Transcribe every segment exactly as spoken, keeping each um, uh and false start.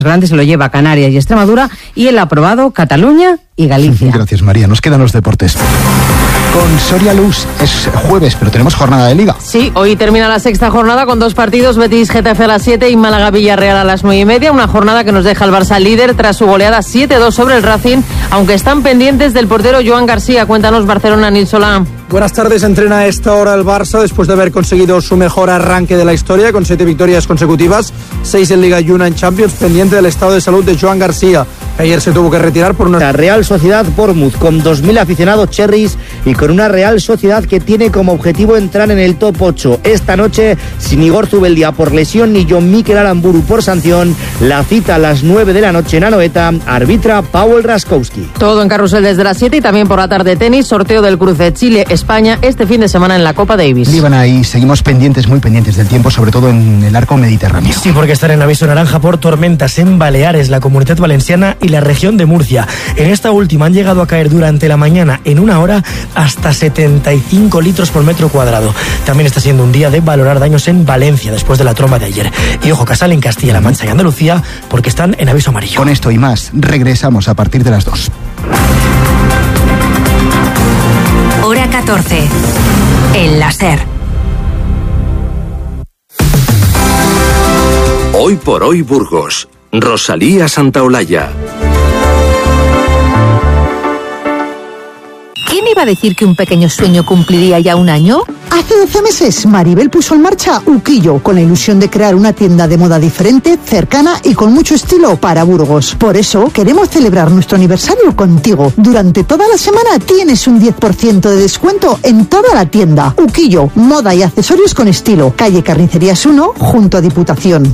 Grande se lo lleva Canarias y Extremadura, y el aprobado Cataluña y Galicia. Gracias, María. Nos quedan los deportes. Con Soria Luz es jueves, pero tenemos jornada de Liga. Sí, hoy termina la sexta jornada con dos partidos, Betis Getafe a las siete y Málaga Villarreal a las nueve y media. Una jornada que nos deja el Barça líder tras su goleada siete dos sobre el Racing, aunque están pendientes del portero Joan García. Cuéntanos, Barcelona, Nil Solá. Buenas tardes. Entrena a esta hora el Barça después de haber conseguido su mejor arranque de la historia con siete victorias consecutivas, seis en Liga y una en Champions, pendiente del estado de salud de Joan García, que ayer se tuvo que retirar por una... La Real Sociedad Bournemouth con dos mil aficionados cherries y con una Real Sociedad que tiene como objetivo entrar en el top ocho. Esta noche, sin Igor Zubeldia por lesión ni John Mikel Aramburu por sanción, la cita a las nueve de la noche en Anoeta, arbitra Paweł Raskowski. Todo en carrusel desde las siete y también por la tarde tenis, sorteo del cruce Chile-España este fin de semana en la Copa Davis. Líbana, y seguimos pendientes, muy pendientes del tiempo, sobre todo en el arco mediterráneo. Sí, porque están en aviso naranja por tormentas en Baleares, la Comunidad Valenciana y la región de Murcia. En esta última han llegado a caer durante la mañana en una hora hasta setenta y cinco litros por metro cuadrado. También está siendo un día de valorar daños en Valencia después de la tromba de ayer. Y ojo, Casal en Castilla-La Mancha y Andalucía porque están en aviso amarillo. Con esto y más, regresamos a partir de las dos. Hora catorce. El láser. Hoy por hoy Burgos. Rosalía Santaolalla. ¿Quién iba a decir que un pequeño sueño cumpliría ya un año? Hace doce meses, Maribel puso en marcha Uquillo, con la ilusión de crear una tienda de moda diferente, cercana y con mucho estilo para Burgos. Por eso, queremos celebrar nuestro aniversario contigo. Durante toda la semana tienes un diez por ciento de descuento en toda la tienda. Uquillo, moda y accesorios con estilo. Calle Carnicerías uno, junto a Diputación.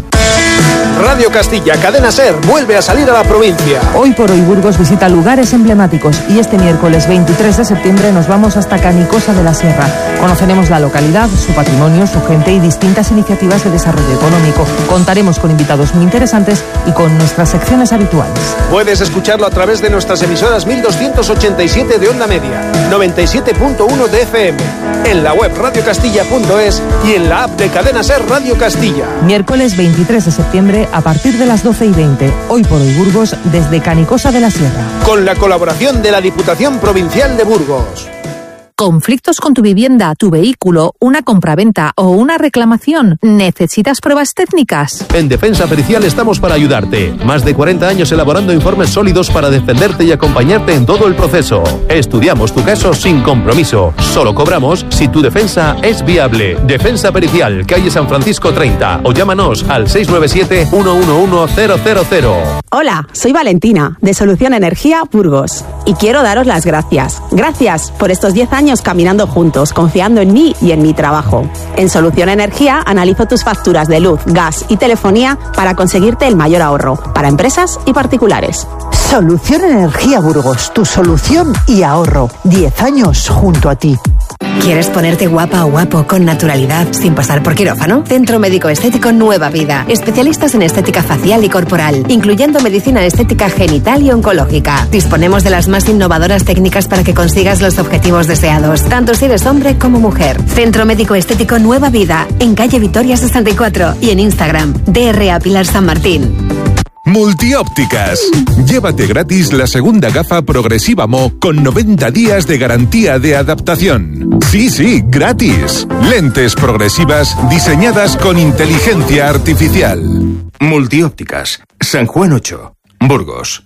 Radio Castilla, Cadena SER, vuelve a salir a la provincia. Hoy por hoy Burgos visita lugares emblemáticos y este miércoles veintitrés de septiembre nos vamos hasta Canicosa de la Sierra. Conoceremos la localidad, su patrimonio, su gente y distintas iniciativas de desarrollo económico. Contaremos con invitados muy interesantes y con nuestras secciones habituales. Puedes escucharlo a través de nuestras emisoras mil doscientos ochenta y siete de onda media, noventa y siete punto uno de F M, en la web radio castilla punto es y en la app de Cadena SER Radio Castilla. Miércoles veintitrés de septiembre a partir de las doce y veinte. Hoy por hoy Burgos desde Canicosa de la Sierra. Con la colaboración de la Diputación Provincial de Burgos. ¿Conflictos con tu vivienda, tu vehículo, una compraventa o una reclamación? ¿Necesitas pruebas técnicas? En Defensa Pericial estamos para ayudarte. Más de cuarenta años elaborando informes sólidos para defenderte y acompañarte en todo el proceso. Estudiamos tu caso sin compromiso. Solo cobramos si tu defensa es viable. Defensa Pericial, calle San Francisco treinta. O llámanos al seis nueve siete, uno uno uno, cero cero cero. Hola, soy Valentina, de Solución Energía Burgos. Y quiero daros las gracias. Gracias por estos diez años caminando juntos, confiando en mí y en mi trabajo. En Solución Energía analizo tus facturas de luz, gas y telefonía para conseguirte el mayor ahorro, para empresas y particulares. Solución Energía Burgos, tu solución y ahorro. diez años junto a ti. ¿Quieres ponerte guapa o guapo con naturalidad sin pasar por quirófano? Centro Médico Estético Nueva Vida. Especialistas en estética facial y corporal, incluyendo medicina estética genital y oncológica. Disponemos de las más innovadoras técnicas para que consigas los objetivos deseados, tanto si eres hombre como mujer. Centro Médico Estético Nueva Vida, en calle Vitoria sesenta y cuatro y en Instagram, D R A Pilar San Martín. Multiópticas. Llévate gratis la segunda gafa progresiva Mo con noventa días de garantía de adaptación. Sí, sí, gratis. Lentes progresivas diseñadas con inteligencia artificial. Multiópticas. San Juan ocho. Burgos.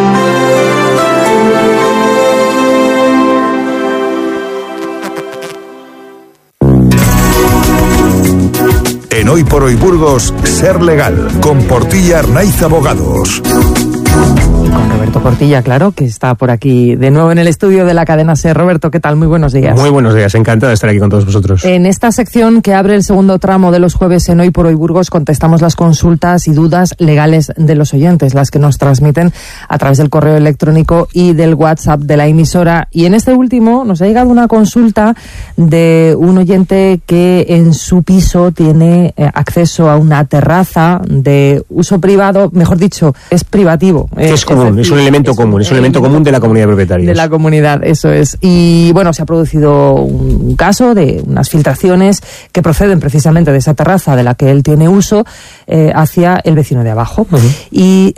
En Hoy por Hoy Burgos, Ser Legal, con Portilla Arnaiz Abogados. Y con Roberto Portilla, claro, que está por aquí de nuevo en el estudio de la cadena SER. Roberto, ¿qué tal? Muy buenos días. Muy buenos días, encantado de estar aquí con todos vosotros. En esta sección que abre el segundo tramo de los jueves en Hoy por Hoy Burgos, contestamos las consultas y dudas legales de los oyentes, las que nos transmiten a través del correo electrónico y del WhatsApp de la emisora. Y en este último nos ha llegado una consulta de un oyente que en su piso tiene eh, acceso a una terraza de uso privado, mejor dicho, es privativo. Es Eh, común, decir, es un elemento común, es un elemento común de la comunidad de propietarios. De la comunidad, eso es. Y bueno, se ha producido un caso de unas filtraciones que proceden precisamente de esa terraza de la que él tiene uso eh, hacia el vecino de abajo. Uh-huh. Y